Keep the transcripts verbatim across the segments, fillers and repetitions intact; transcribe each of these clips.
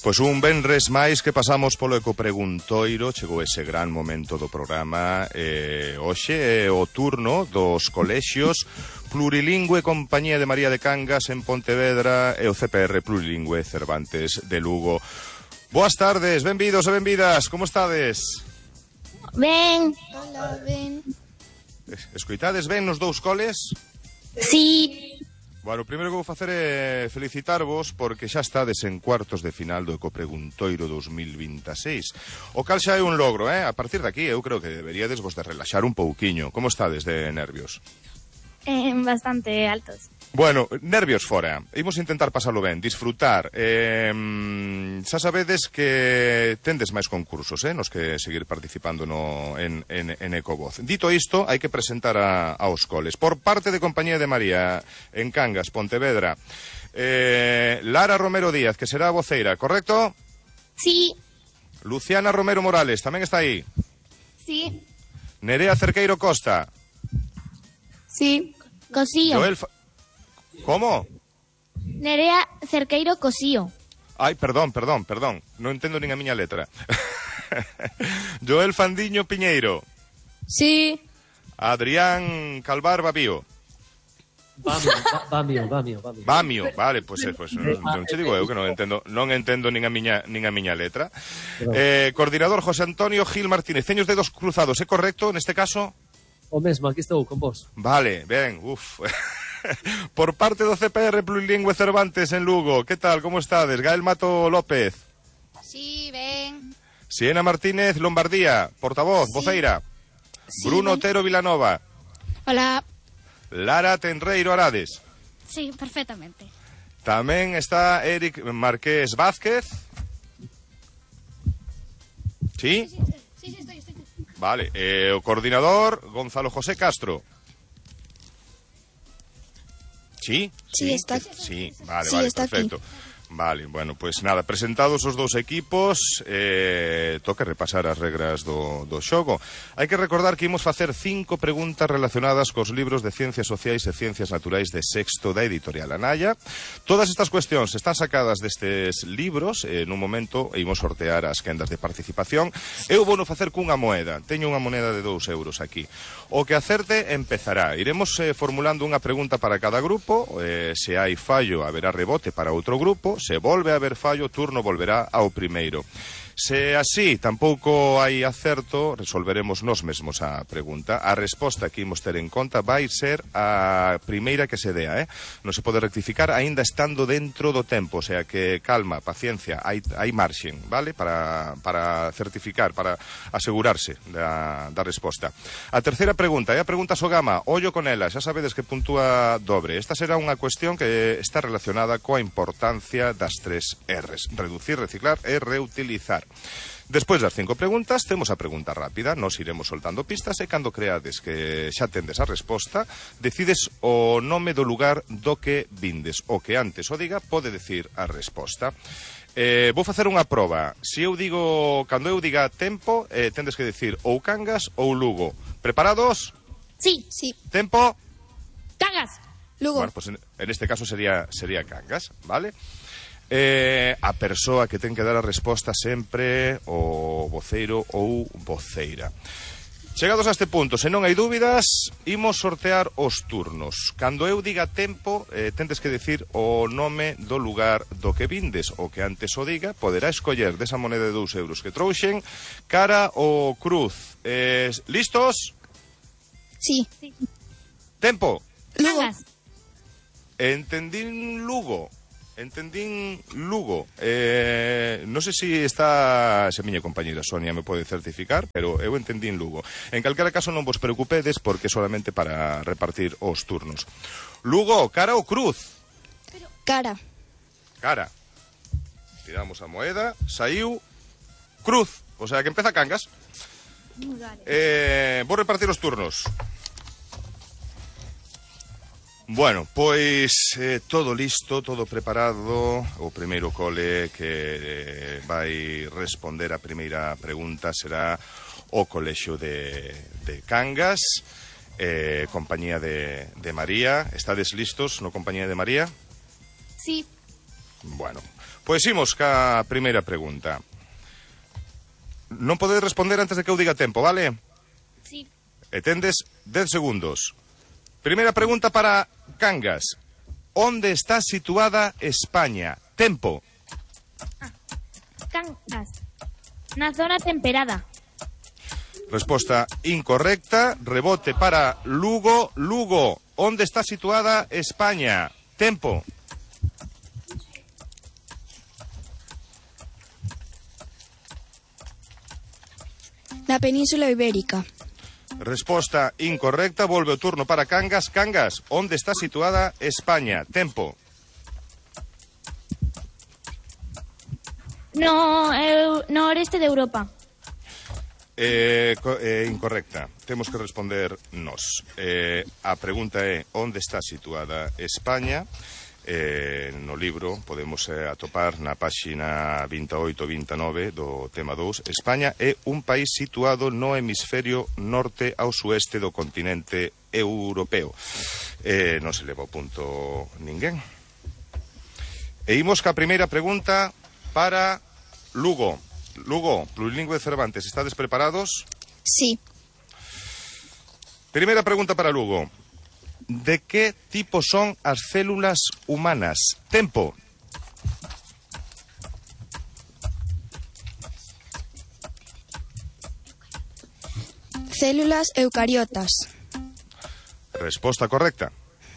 Pois un venres máis que pasamos polo Ecopreguntoiro, chegou ese gran momento do programa. eh, Hoxe é o turno dos colexios Plurilingüe Compañía de María de Cangas en Pontevedra e o C P R Plurilingüe Cervantes de Lugo. Boas tardes, benvidos e benvidas, como estades? Ben. Hola, ben. Escoitades ben nos dous coles? Sí. Bueno, o primeiro que vou facer é felicitarvos porque xa estades en cuartos de final do Ecopreguntoiro dos mil veintiséis. O cal xa é un logro, eh? A partir de aquí eu creo que deberíades vos de relaxar un pouquiño. Como estades de nervios? Eh, bastante altos. Bueno, nervios fora. Imos intentar pasalo ben, disfrutar. Eh, xa sabedes que tendes máis concursos, eh, nos que seguir participando no, en, en, en Ecovoz. Dito isto, hai que presentar a, aos coles. Por parte de Compañía de María, en Cangas, Pontevedra, eh, Lara Romero Díaz, que será a voceira, correcto? Sí. Luciana Romero Morales, tamén está aí. Sí. Nerea Cerqueiro Costa. Sí. Cosío. Joel... Fa... Como? Nerea Cerqueiro Cosío. Ai, perdón, perdón, perdón. Non entendo nin a miña letra. Joel Fandiño Piñeiro. Sí. Adrián Calvar Babío. Bamio, Bamio, Bamio, Bamio. Bamio, vale, pois pues, pues, non, non che digo eu que non entendo, non entendo nin a miña nin a miña letra. Eh, coordinador José Antonio Gil Martínez. Teños dedos cruzados, é correcto neste caso? O mesmo, aquí estou con vos. Vale, ben, uf. Por parte do C P R Plurilingüe Cervantes en Lugo, que tal, como estades? Gael Mato López. Sí, ben. Siena Martínez Lombardía, portavoz, sí. Voceira. Sí, Bruno ben. Otero Vilanova. Hola. Lara Tenreiro Arades. Sí, perfectamente. Tamén está Eric Marqués Vázquez. ¿Sí? Sí, sí, sí, sí estoy, estoy. Vale, eh, o coordinador Gonzalo José Castro. ¿Sí? Sí, está. Sí, vale, Sí, vale, está perfecto. aquí. Vale, bueno, pues nada, presentados os dous equipos, eh, toca repasar as regras do, do xogo. Hai que recordar que imos facer cinco preguntas relacionadas cos libros de Ciencias Sociais e Ciencias Naturais de sexto da editorial Anaya. Todas estas cuestións están sacadas destes libros, eh, nun momento imos sortear as quendas de participación. Eu vou no facer cunha moeda, teño unha moneda de dous euros aquí. O que acerte empezará. Iremos eh, formulando unha pregunta para cada grupo, eh, se hai fallo haberá rebote para outro grupo. Se volve a haber fallo, o turno volverá ao primeiro. Se así tampouco hai acerto, resolveremos nós mesmos a pregunta. A resposta que imos ter en conta vai ser a primeira que se dea, eh? Non se pode rectificar aínda estando dentro do tempo, o sea que calma, paciencia, hai, hai marxen, vale? Para, para certificar, para asegurarse da, da resposta. A terceira pregunta é a pregunta Sogama, ollo con ela, xa sabedes que puntúa dobre. Esta será unha cuestión que está relacionada coa importancia das tres R's: reducir, reciclar e reutilizar. Despois das cinco preguntas, temos a pregunta rápida. Nos iremos soltando pistas e cando creades que xa tendes a resposta, decides o nome do lugar do que vindes. O que antes o diga pode decir a resposta. Eh, vou facer unha proba. Se eu digo, cando eu diga tempo, eh, tendes que decir ou Cangas ou Lugo. Preparados? Sí. Sí. Tempo? Cangas. Lugo. Bueno, pues en, en este caso sería, sería Cangas, vale? Eh, a persoa que ten que dar a resposta sempre o voceiro ou voceira. Chegados a este punto, se non hai dúbidas, imos sortear os turnos. Cando eu diga tempo, eh, tendes que decir o nome do lugar do que vindes. O que antes o diga, poderá escoller desa moneda de dous euros que trouxen cara ou cruz. Eh, listos? Sí. Tempo. Lugo. Cangas. Entendín Lugo. Entendín Lugo. Eh, non sei se está... Se a miña compañera Sonia me pode certificar, pero eu entendín Lugo. En calquera caso non vos preocupedes porque é solamente para repartir os turnos. Lugo, cara ou cruz? Cara. Cara. Tiramos a moeda, saiu cruz. O sea que empeza Cangas. Eh, vou repartir os turnos. Bueno, pois eh, todo listo, todo preparado. O primeiro cole que eh, vai responder a primeira pregunta será o colexio de, de Cangas, eh, compañía de, de María. Estades listos no compañía de María? Sí. Bueno, Pois imos ca primeira pregunta. Non podedes responder antes de que eu diga tempo, vale? Sí. E tendes dez segundos. Primeira pregunta para Cangas. Onde está situada España? Tempo. Cangas. Na zona temperada. Resposta incorrecta. Rebote para Lugo. Lugo. Onde está situada España? Tempo. Na Península Ibérica. Resposta incorrecta. Volve o turno para Cangas. Cangas. Onde está situada España? Tempo. No, eu, no oeste de Europa. Eh, co- eh, incorrecta. Temos que responder nós. Eh, a pregunta é onde está situada España. Eh, no libro podemos eh, atopar na páxina veintioito e veintinueve do tema dous. España é un país situado no hemisferio norte ao sueste do continente europeo. Eh, non se leva o punto ninguén. E imos ca primeira pregunta para Lugo. Lugo, plurilingüe de Cervantes, estades preparados? Sí. Primeira pregunta para Lugo. De que tipo son as células humanas? Tempo. Células eucariotas. Resposta correcta.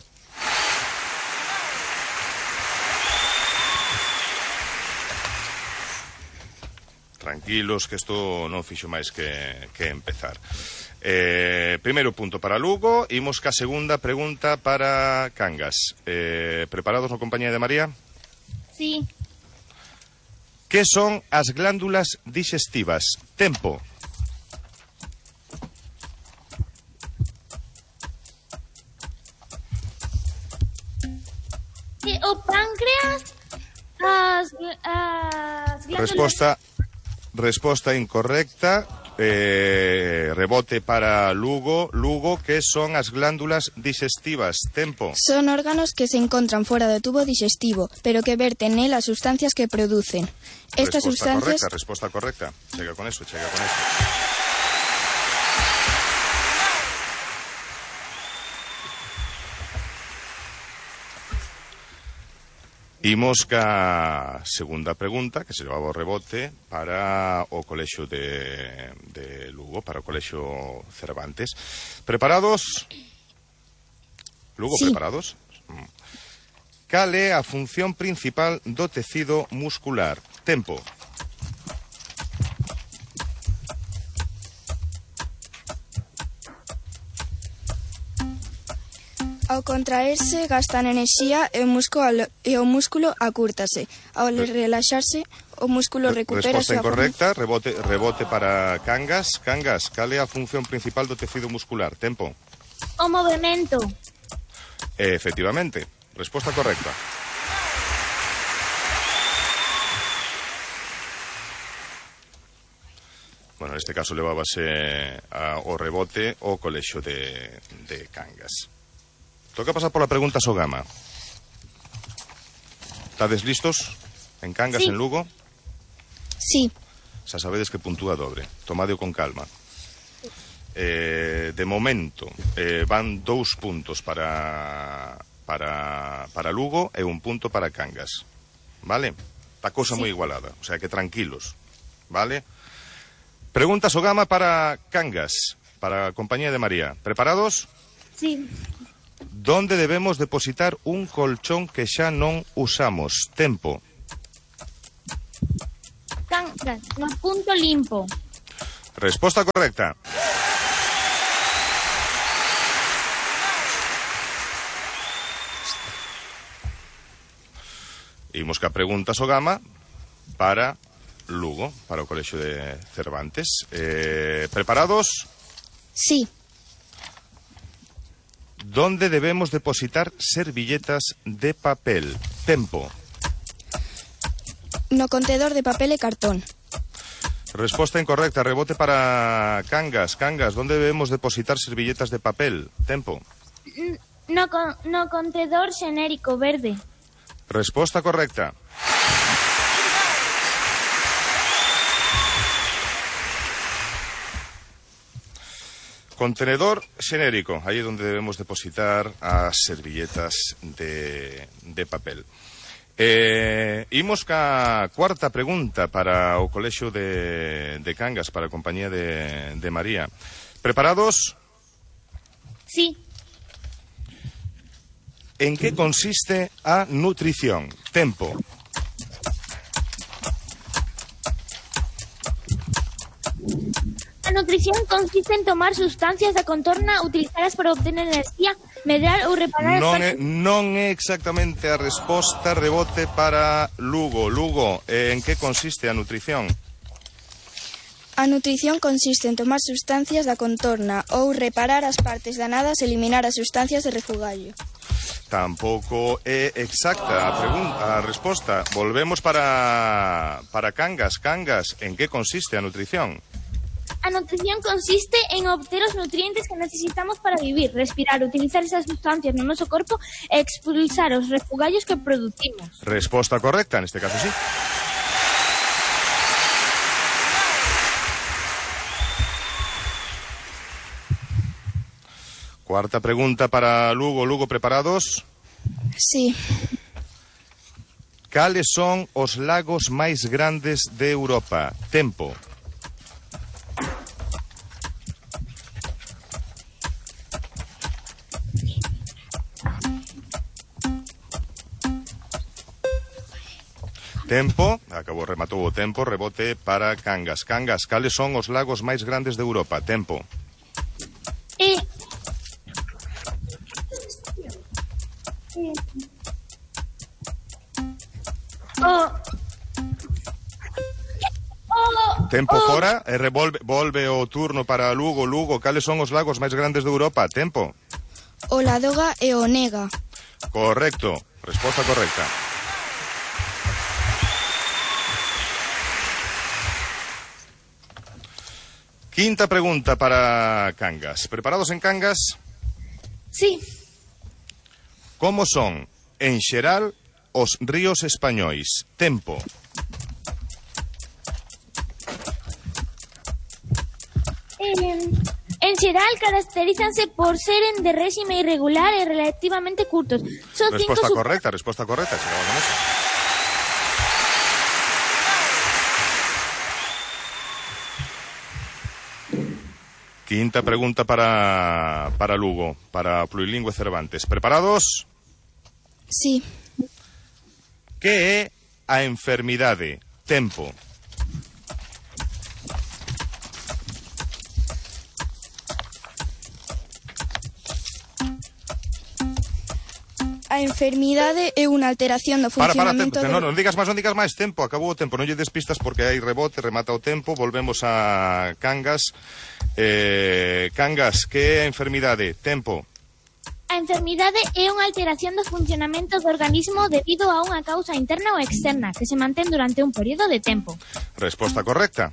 Tranquilos, que isto non fixo máis que, que empezar. Eh, primeiro punto para Lugo. Imos ca segunda pregunta para Cangas. Eh, preparados na compañía de María? Sí. Que son as glándulas dixestivas? Tempo. E o páncreas, as, as glándulas... Resposta resposta incorrecta. Eh, rebote para Lugo. Lugo, que son as glándulas dixestivas? Tempo. Son órganos que se encontran fuera do tubo digestivo, pero que verten nel as sustancias que producen. Estas Resposta sustancias... correcta, resposta correcta. Chega con eso, chega con eso. Imos ca segunda pregunta, que se levaba o rebote para o colexio de, de Lugo, para o colexio Cervantes. Preparados? Lugo, Sí. preparados? Mm. Cal é a función principal do tecido muscular? Tempo. Ao contraerse, gastan enerxía e o músculo, alo- e o músculo acúrtase. Ao relaxarse, o músculo recupera a Resposta súa forma. incorrecta, rebote, rebote para Cangas. Cangas, cal é a función principal do tecido muscular? Tempo. O movimento. Eh, efectivamente, resposta correcta. Bueno, neste caso levábase a, o rebote o colexio de, de Cangas. Toca pasar por la pregunta Sogama. ¿Estades listos? En Cangas, Sí. en Lugo? Sí. Xa sabedes que puntúa dobre. Tomadeo con calma. Eh, de momento, eh, van dous puntos para, para, para Lugo e un punto para Cangas. Vale? Está cousa Sí. moi igualada. O sea que tranquilos. Vale? Pregunta Sogama para Cangas, para a compañía de María. ¿Preparados? Sí. ¿Dónde debemos depositar un colchón que xa non usamos? Tempo. Cangas. No punto limpo. Resposta correcta. Imos ca pregunta Sogama para Lugo, para o colexio de Cervantes. Eh, ¿Preparados? Sí. ¿Dónde debemos depositar servilletas de papel? Tempo. No contedor de papel e cartón. Resposta incorrecta. Rebote para Cangas. Cangas, ¿dónde debemos depositar servilletas de papel? Tempo. No, con- no contedor xenérico verde. Resposta correcta. Contenedor xenérico, aí é onde debemos depositar as servilletas de, de papel. Eh, imos ca cuarta pregunta para o Colexio de, de Cangas, para a compañía de, de María. Preparados? Sí. En que consiste a nutrición? Tempo. A nutrición consiste en tomar sustancias da contorna utilizadas para obtener enerxía, medrar ou reparar... Non é, non é exactamente a resposta, rebote para Lugo. Lugo, eh, en que consiste a nutrición? A nutrición consiste en tomar sustancias da contorna ou reparar as partes danadas e eliminar as sustancias de refugallo. Tampouco é exacta a pregunta, a resposta. Volvemos para, para Cangas. Cangas, en que consiste a nutrición? A nutrición consiste en obter os nutrientes que necesitamos para vivir, respirar, utilizar esas sustancias no noso corpo e expulsar os refugallos que producimos. Resposta correcta, neste caso sí. Cuarta pregunta para Lugo. Lugo, preparados? Sí. Cales son os lagos máis grandes de Europa? Tempo. Tempo, acabou, rematou o tempo, rebote para Cangas. Cangas, cales son os lagos máis grandes de Europa? Tempo. E... O... O... Tempo o... fora, e revolve, volve o turno para Lugo. Lugo, cales son os lagos máis grandes de Europa? Tempo. O Ladoga e o Nega. Correcto, resposta correcta. Quinta pregunta para Cangas. ¿Preparados en Cangas? Sí. Como son, en xeral, os ríos españois? Tempo. Eh, en xeral caracterízanse por seren de réxime irregular e relativamente curtos. Son Resposta cinco correcta, resposta correcta. Chegamos con eso. Quinta pregunta para, para Lugo, para Plurilingüe Cervantes. ¿Preparados? Sí. Que é a enfermidade? Tempo. A enfermidade é unha alteración do Para, para, funcionamento... tempo. do... No, non digas máis, non digas máis. Tempo, acabou o tempo. Non lle despistas porque hai rebote, remata o tempo. Volvemos a Cangas. Eh, Cangas, que é a enfermidade? Tempo. A enfermidade é unha alteración do funcionamento do organismo debido a unha causa interna ou externa que se mantén durante un período de tempo. Resposta correcta.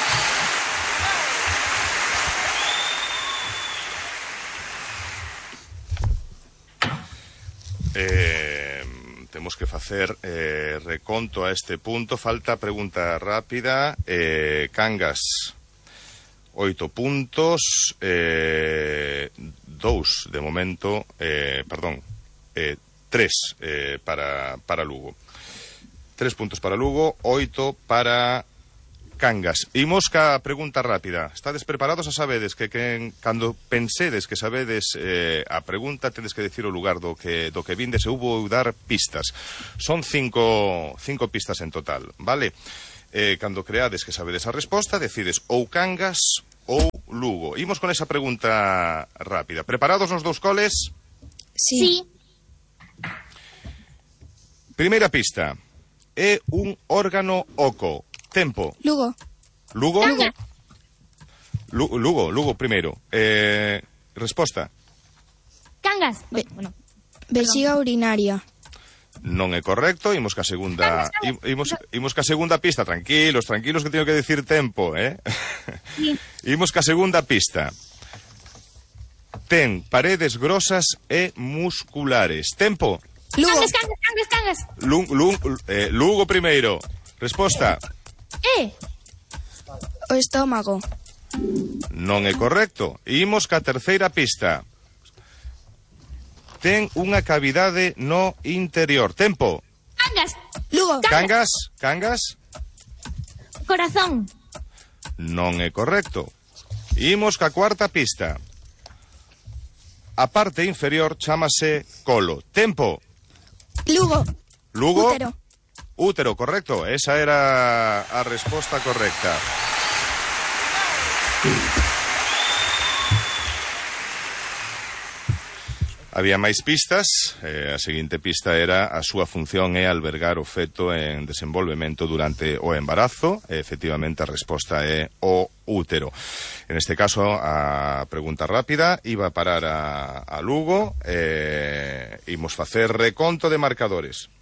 Eh, temos que facer eh, reconto a este punto. Falta pregunta rápida. Eh, Cangas, oito puntos, eh, dous de momento, eh, perdón, eh, tres eh, para, para Lugo. Tres puntos para Lugo, oito para Cangas. Imos ca pregunta rápida. Estades preparados? A sabedes que, que cando pensedes que sabedes eh, a pregunta, tedes que decir o lugar do que, do que vindes e hubo dar pistas. Son cinco, cinco pistas en total, vale? Eh, cando creades que sabedes a resposta, decides ou Cangas ou Lugo. Imos con esa pregunta rápida. Preparados nos dous coles? Sí. Sí. Primeira pista. É un órgano oco. Tempo. Lugo. Lugo? Cangas. Lugo, Lugo, Lugo primeiro. Eh, resposta. Cangas. Be- Bueno, Vexiga urinaria. Non é correcto, imos ca segunda, Cangas, Cangas. imos, imos ca segunda pista, tranquilos, tranquilos que teño que decir tempo, eh? Sí. Imos ca segunda pista. Ten paredes grosas e musculares. Tempo. Lugo. Cangas, cangas, cangas, cangas. Lu, Lu, eh, Lugo primeiro. Resposta. Eh. O estómago. Non é correcto. Imos ca terceira pista. Ten unha cavidade no interior. Tempo. Cangas. Lugo. Cangas, cangas. Corazón. Non é correcto. Imos ca cuarta pista. A parte inferior chámase colo. Tempo. Lugo. Lugo. Útero. Útero, correcto. Esa era a resposta correcta. Había máis pistas. Eh, a seguinte pista era a súa función é albergar o feto en desenvolvemento durante o embarazo. E, efectivamente, a resposta é o útero. En este caso, a pregunta rápida iba a parar a, a Lugo. Eh, imos facer reconto de marcadores.